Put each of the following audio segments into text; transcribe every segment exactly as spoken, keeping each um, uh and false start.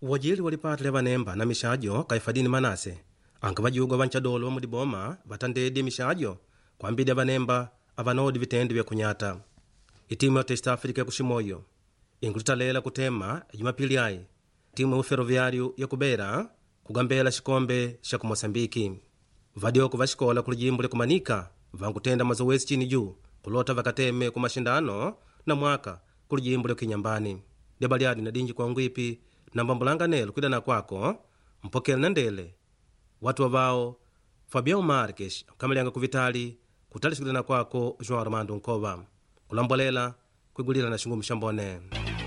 wajili walipatile vanemba na mishajo kaifadini manase anka vajugo vanchadolo mudiboma vatandedi mishajo kwambidi vanemba avanodi vitendi vya kunyata. Itimu ya Test Africa ya kushimoyo inkutalela kutema jumapili ai timu ya Ferroviário ya kubera kugambela shikombe sha ku Mosambiki. Vadioko vashikola kulijimbule kumanika vankutenda mazoezi chini juu kulota vakateme ku mashindano na mwaka kulijimbule kinyambani. Debaliadi na dinji kwa ngwipi na mbambulanga nelo kuidana kwako mpokele na ndele watu wavao Fabião Marques kamalianga kuvitali kutali shikudana kwako João Armando Nkova kulambolela kuigulila na shingumi shambone.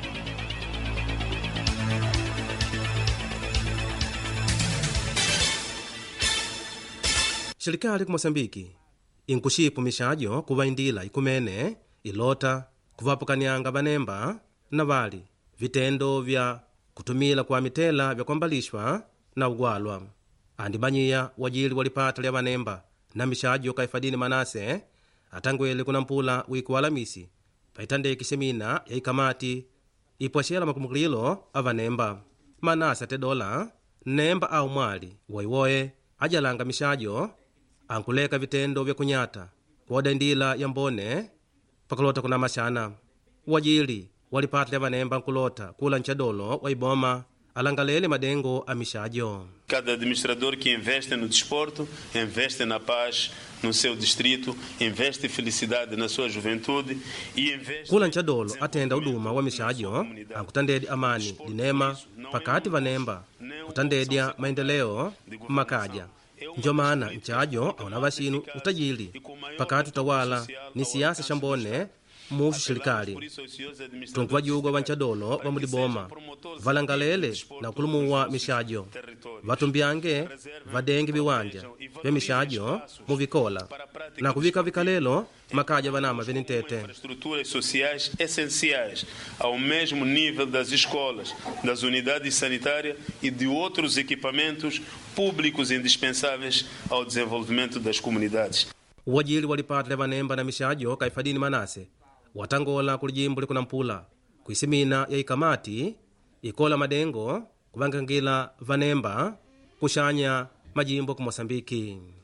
Serikali ku Mosambiki inkushipu mishajo kuvaindila ikumene ilota kuvapukanianga vanemba na vali vitendo vya kutumila kwa mitela vya kwambalishwa na ugwalwa. Andi banyiya wajili walipata lya vanemba na mishajo kaifadini manase atangwele kuna mpula wiki wa Alamisi paitandeki semina ya ikamati ipwashela makumukililo avanemba manase ate dola nemba au mwali waiwoye ajalanga mishajo ankuleka vitendo vya kunyata kuoda ndila ya mbone pakulota kuna mashana. Wajili walipata lya vanemba nkulota kula nchadolo waiboma alangalele madengo a mishajo. Cada administrador que investe no desporto, investe na paz no seu distrito, investe felicidade na sua juventude e investe... Kula nchadolo atenda uduma wa mishajo ankutandedi amani dinema pakati vanemba kutandedia maendeleo makaja. Njo maana nchajo auna vashinu utajili pakati utawala ni siasa shambone musu serikali tunkuwa jugo vanchadolo wa mudiboma valangalele na kulumuwa mishajo vatumbyange vadengi viwanja vya mishajo muvikola na kuvika vikalelo makaja vanama venitete. Estruturas sociais essenciais ao mesmo nível das escolas, das unidades sanitárias e de outros equipamentos públicos indispensáveis ao desenvolvimento das comunidades. Wajili walipata vanemba na mishajo kaifadini manase watangola kulijimbo likuna mpula kuisimina ya ikamati ikola madengo kuvangangila vanemba kushanya majimbo ku Mosambiki.